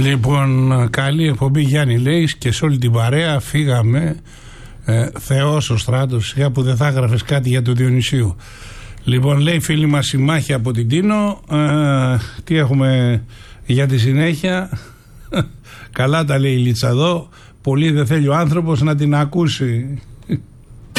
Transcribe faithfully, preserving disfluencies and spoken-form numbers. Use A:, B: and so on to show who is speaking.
A: Λοιπόν, καλή εκπομπή Γιάννη λέει και σε όλη την παρέα φύγαμε. Ε, Θεός ο Στράτος, σιγά που δεν θα έγραφες κάτι για το Διονυσίου. Λοιπόν, λέει φίλη μας η Μάχη από την Τίνο. Ε, τι έχουμε για τη συνέχεια? Καλά τα λέει η Λίτσα εδώ. Πολύ δεν θέλει ο άνθρωπος να την ακούσει.